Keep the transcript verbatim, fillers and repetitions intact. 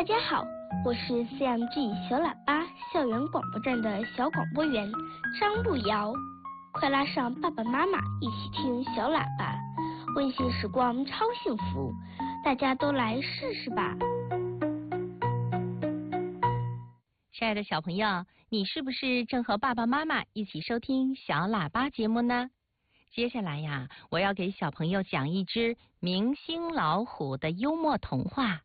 大家好，我是 C M G 小喇叭校园广播站的小广播员张路遥，快拉上爸爸妈妈一起听小喇叭，温馨时光超幸福，大家都来试试吧。 亲爱的小朋友，你是不是正和爸爸妈妈一起收听小喇叭节目呢？接下来呀，我要给小朋友讲一只明星老虎的幽默童话，